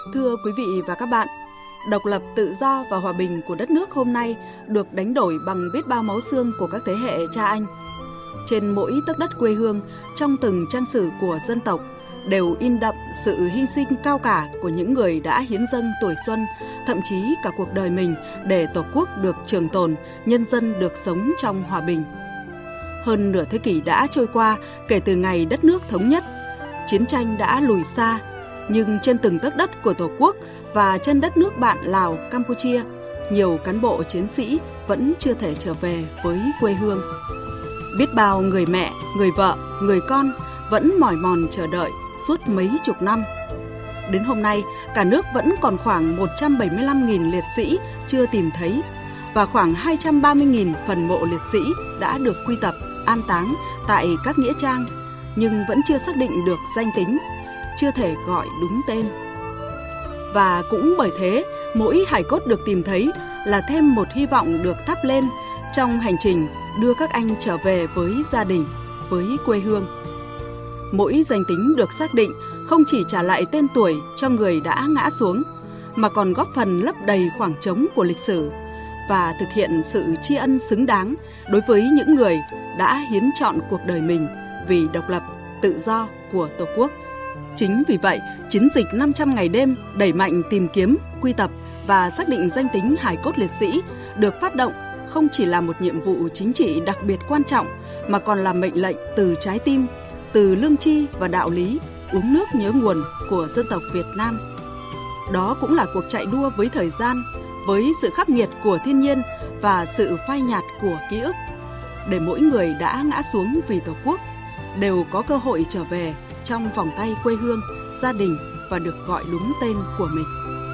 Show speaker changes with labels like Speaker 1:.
Speaker 1: Thưa quý vị và các bạn, độc lập, tự do và hòa bình của đất nước hôm nay được đánh đổi bằng biết bao máu xương của các thế hệ cha anh. Trên mỗi tấc đất quê hương, trong từng trang sử của dân tộc, đều in đậm sự hy sinh cao cả của những người đã hiến dâng tuổi xuân, thậm chí cả cuộc đời mình để Tổ quốc được trường tồn, nhân dân được sống trong hòa bình. Hơn nửa thế kỷ đã trôi qua kể từ ngày đất nước thống nhất, chiến tranh đã lùi xa, nhưng trên từng tấc đất của Tổ quốc và trên đất nước bạn Lào, Campuchia, nhiều cán bộ chiến sĩ vẫn chưa thể trở về với quê hương. Biết bao người mẹ, người vợ, người con vẫn mỏi mòn chờ đợi suốt mấy chục năm. Đến hôm nay, cả nước vẫn còn khoảng 175.000 liệt sĩ chưa tìm thấy và khoảng 230.000 phần mộ liệt sĩ đã được quy tập, an táng tại các nghĩa trang, nhưng vẫn chưa xác định được danh tính, chưa thể gọi đúng tên. Và cũng bởi thế, mỗi hài cốt được tìm thấy là thêm một hy vọng được thắp lên trong hành trình đưa các anh trở về với gia đình, với quê hương. Mỗi danh tính được xác định không chỉ trả lại tên tuổi cho người đã ngã xuống, mà còn góp phần lấp đầy khoảng trống của lịch sử và thực hiện sự tri ân xứng đáng đối với những người đã hiến trọn cuộc đời mình vì độc lập, tự do của Tổ quốc. Chính vì vậy, chiến dịch 500 ngày đêm đẩy mạnh tìm kiếm, quy tập và xác định danh tính hài cốt liệt sĩ được phát động không chỉ là một nhiệm vụ chính trị đặc biệt quan trọng, mà còn là mệnh lệnh từ trái tim, từ lương tri và đạo lý, uống nước nhớ nguồn của dân tộc Việt Nam. Đó cũng là cuộc chạy đua với thời gian, với sự khắc nghiệt của thiên nhiên và sự phai nhạt của ký ức, để mỗi người đã ngã xuống vì Tổ quốc đều có cơ hội trở về trong vòng tay quê hương, gia đình và được gọi đúng tên của mình.